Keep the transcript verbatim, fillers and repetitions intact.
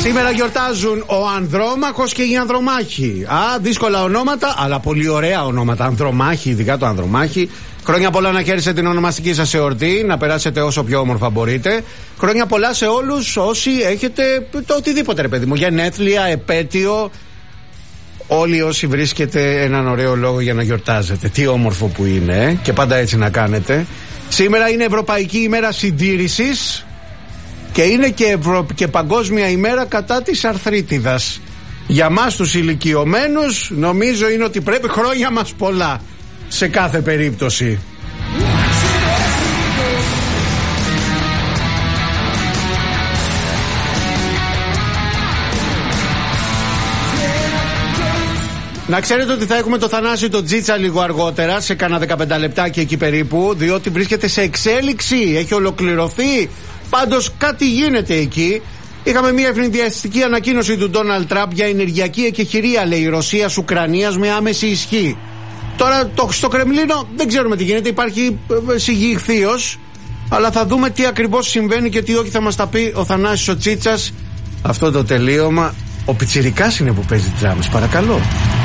Σήμερα γιορτάζουν ο Ανδρόμαχος και η Ανδρομάχη. Α, δύσκολα ονόματα, αλλά πολύ ωραία ονόματα. Ανδρομάχη, ειδικά το Ανδρομάχη. Χρόνια πολλά να χαίρεστε την ονομαστική σας εορτή, να περάσετε όσο πιο όμορφα μπορείτε. Χρόνια πολλά σε όλους όσοι έχετε το οτιδήποτε, ρε παιδί μου. Γενέθλια, επέτειο. Όλοι όσοι βρίσκετε έναν ωραίο λόγο για να γιορτάζετε. Τι όμορφο που είναι, ε? Και πάντα έτσι να κάνετε. Σήμερα είναι Ευρωπαϊκή ημέρα συντήρησης. Και είναι και, Ευρω... και Παγκόσμια ημέρα κατά της αρθρίτιδας. Για μας τους ηλικιωμένους νομίζω είναι ότι πρέπει, χρόνια μας πολλά σε κάθε περίπτωση. Να ξέρετε ότι θα έχουμε το Θανάση το Τζίτσα λίγο αργότερα, σε κάνα δεκαπέντε λεπτάκια εκεί περίπου, διότι βρίσκεται σε εξέλιξη, έχει ολοκληρωθεί. Πάντως κάτι γίνεται εκεί. Είχαμε μια ευνηδιαστική ανακοίνωση του Ντόναλντ Τραμπ για ενεργειακή εκεχηρία, λέει, Ρωσίας-Ουκρανίας με άμεση ισχύ. Τώρα το, στο Κρεμλίνο δεν ξέρουμε τι γίνεται, υπάρχει σιγή ηχθείος, αλλά θα δούμε τι ακριβώς συμβαίνει και τι όχι θα μας τα πει ο Θανάσης ο Τσίτσας. Αυτό το τελείωμα, ο πιτσιρικάς είναι που παίζει drums, παρακαλώ.